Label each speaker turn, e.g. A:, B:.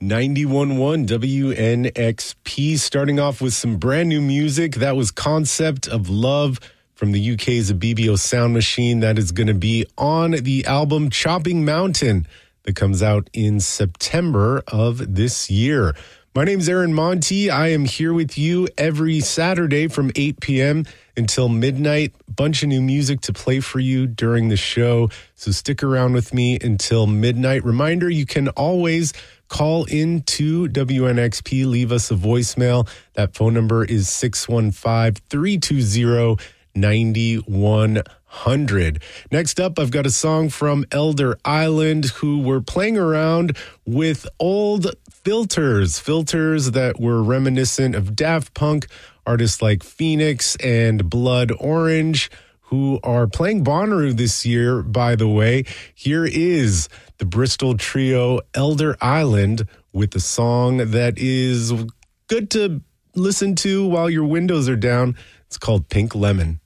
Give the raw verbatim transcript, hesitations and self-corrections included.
A: ninety-one point one W N X P, starting off with some brand new music. That was Concept of Love from the U K's Abibio Sound Machine. That is going to be on the album Chopping Mountain that comes out in September of this year. My name's Aaron Monti. I am here with you every Saturday from eight p.m. until midnight. Bunch of new music to play for you during the show, so stick around with me until midnight. Reminder, you can always call in to W N X P, leave us a voicemail. That phone number is six one five, three two zero, nine one zero zero. Next up, I've got a song from Elder Island, who were playing around with old filters, filters that were reminiscent of Daft Punk, artists like Phoenix and Blood Orange, who are playing Bonnaroo this year, by the way. Here is the Bristol trio Elder Island with a song that is good to listen to while your windows are down. It's called Pink Lemon.